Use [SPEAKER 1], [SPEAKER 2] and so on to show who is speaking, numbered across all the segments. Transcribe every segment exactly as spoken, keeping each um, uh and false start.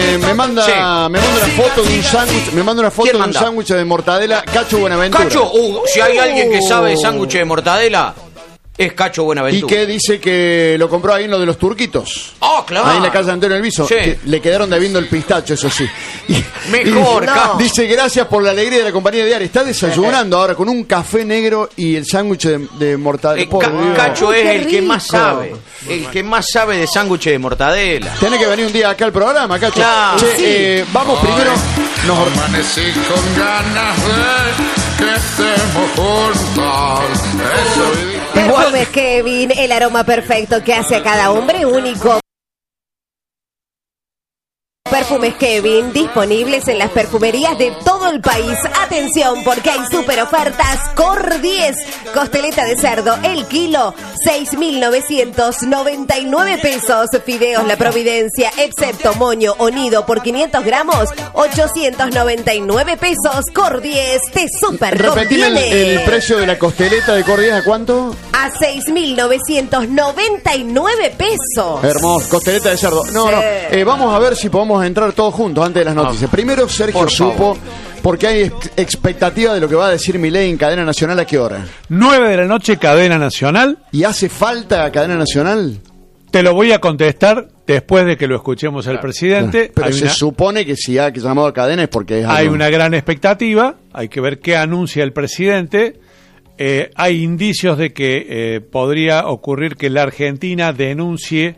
[SPEAKER 1] me, me manda
[SPEAKER 2] Sí.
[SPEAKER 1] me manda una foto de un sándwich, me manda una foto
[SPEAKER 2] ¿Quién
[SPEAKER 1] de un
[SPEAKER 2] manda?
[SPEAKER 1] sándwich de mortadela, Cacho Buenaventura.
[SPEAKER 2] Cacho, uh, si hay alguien que sabe de sándwich de mortadela, es Cacho
[SPEAKER 1] Y
[SPEAKER 2] Buenaventura.
[SPEAKER 1] que dice que lo compró ahí en lo de los turquitos.
[SPEAKER 2] Oh, claro.
[SPEAKER 1] Ahí en la calle Antonio Elviso.
[SPEAKER 2] Sí.
[SPEAKER 1] Que le quedaron debiendo el pistacho, eso sí. Y,
[SPEAKER 2] Mejor,
[SPEAKER 1] y
[SPEAKER 2] Cacho.
[SPEAKER 1] dice, gracias por la alegría de la compañía diaria. Está desayunando ahora con un café negro y el sándwich de, de mortadela.
[SPEAKER 2] Eh,
[SPEAKER 1] Por
[SPEAKER 2] Ca-
[SPEAKER 1] Dios.
[SPEAKER 2] Cacho es
[SPEAKER 3] Qué
[SPEAKER 2] el que más
[SPEAKER 3] rico.
[SPEAKER 2] sabe. El que más sabe de sándwich de mortadela.
[SPEAKER 1] Tenés que venir un día acá al programa, Cacho.
[SPEAKER 2] Claro.
[SPEAKER 1] Che,
[SPEAKER 2] Sí.
[SPEAKER 1] eh, vamos primero. Nos or-
[SPEAKER 4] Amanecí con ganas de que estemos juntos. Eso.
[SPEAKER 3] Perfumes Kevin, el aroma perfecto que hace a cada hombre único. Perfumes Kevin, disponibles en las perfumerías de todo el país. Atención, porque hay super ofertas. Cor diez, costeleta de cerdo, el kilo, seis mil novecientos noventa y nueve pesos. Fideos La Providencia, excepto moño o nido por quinientos gramos, ochocientos noventa y nueve pesos. Cor diez, te super
[SPEAKER 1] Repetime el,
[SPEAKER 3] conviene.
[SPEAKER 1] el precio de la costeleta de Cor diez, ¿a cuánto?
[SPEAKER 3] A seis mil novecientos noventa y nueve pesos.
[SPEAKER 1] Hermoso, costeleta de cerdo. No,
[SPEAKER 3] Sí.
[SPEAKER 1] no. Eh, vamos a ver si podemos entrar todos juntos antes de las noticias. Primero, Sergio
[SPEAKER 2] Por
[SPEAKER 1] supo,
[SPEAKER 2] favor.
[SPEAKER 1] porque hay ex- expectativa de lo que va a decir Milei en cadena nacional, ¿a qué hora?
[SPEAKER 5] nueve de la noche, cadena nacional.
[SPEAKER 1] ¿Y hace falta cadena nacional?
[SPEAKER 5] Te lo voy a contestar después de que lo escuchemos al presidente.
[SPEAKER 1] Pero
[SPEAKER 5] hay,
[SPEAKER 1] se
[SPEAKER 5] una,
[SPEAKER 1] supone que si ha llamado a cadena es porque es algo...
[SPEAKER 5] hay una gran expectativa. Hay que ver qué anuncia el presidente. Eh, hay indicios de que eh, podría ocurrir que la Argentina denuncie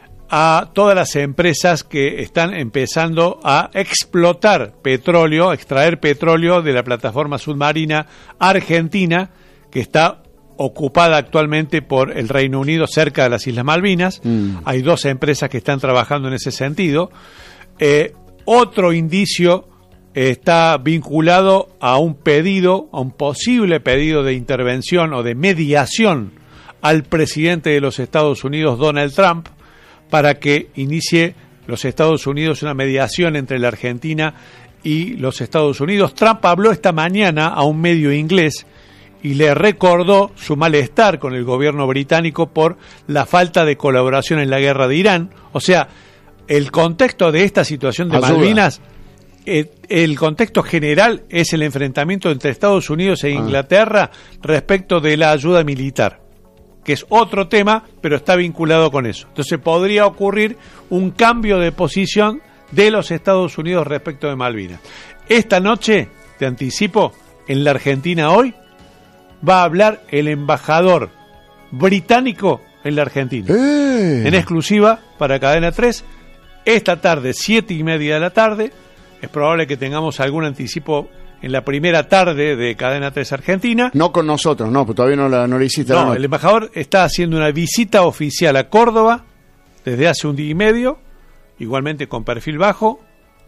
[SPEAKER 5] a todas las empresas que están empezando a explotar petróleo, a extraer petróleo de la plataforma submarina argentina, que está ocupada actualmente por el Reino Unido cerca de las Islas Malvinas.
[SPEAKER 1] Mm.
[SPEAKER 5] Hay dos empresas que están trabajando en ese sentido. Eh, otro indicio eh, está vinculado a un pedido, a un posible pedido de intervención o de mediación al presidente de los Estados Unidos, Donald Trump, para que inicie los Estados Unidos una mediación entre la Argentina y los Estados Unidos. Trump habló esta mañana a un medio inglés y le recordó su malestar con el gobierno británico por la falta de colaboración en la guerra de Irán. O sea, el contexto de esta situación de
[SPEAKER 1] Ayuda.
[SPEAKER 5] Malvinas, eh, el contexto general es el enfrentamiento entre Estados Unidos e Inglaterra respecto de la ayuda militar, que es otro tema, pero está vinculado con eso. Entonces podría ocurrir un cambio de posición de los Estados Unidos respecto de Malvinas. Esta noche, te anticipo, en la Argentina hoy, va a hablar el embajador británico en la Argentina.
[SPEAKER 1] ¡Eh!
[SPEAKER 5] En exclusiva para Cadena tres, esta tarde, siete y media de la tarde. Es probable que tengamos algún anticipo en la primera tarde de Cadena tres Argentina.
[SPEAKER 1] No con nosotros, no, pues todavía no la, no la hiciste. la
[SPEAKER 5] No,
[SPEAKER 1] nota.
[SPEAKER 5] el embajador está haciendo una visita oficial a Córdoba desde hace un día y medio, igualmente con perfil bajo.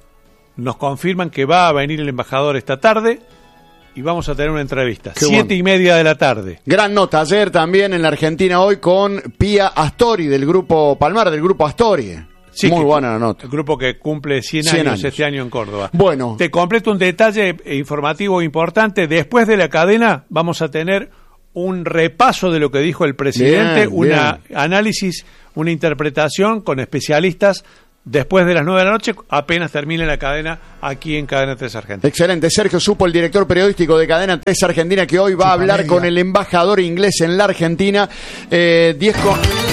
[SPEAKER 5] Nos confirman que va a venir el embajador esta tarde y vamos a tener una entrevista.
[SPEAKER 1] Qué
[SPEAKER 5] Siete
[SPEAKER 1] bueno.
[SPEAKER 5] y media de la tarde.
[SPEAKER 1] Gran nota ayer también en la Argentina hoy con Pía Astori del grupo Palmar, del grupo Astori.
[SPEAKER 5] Sí,
[SPEAKER 1] Muy
[SPEAKER 5] que-
[SPEAKER 1] buena la nota.
[SPEAKER 5] El grupo que cumple cien,
[SPEAKER 1] cien
[SPEAKER 5] años,
[SPEAKER 1] años
[SPEAKER 5] este año en Córdoba.
[SPEAKER 1] Bueno.
[SPEAKER 5] Te completo un detalle informativo importante. Después de la cadena vamos a tener un repaso de lo que dijo el presidente,
[SPEAKER 1] Bien,
[SPEAKER 5] un
[SPEAKER 1] bien.
[SPEAKER 5] análisis, una interpretación con especialistas después de las nueve de la noche, apenas termine la cadena aquí en Cadena tres Argentina.
[SPEAKER 1] Excelente. Sergio Supo, el director periodístico de Cadena tres Argentina, que hoy va a hablar con el embajador inglés en la Argentina. Eh, diez con...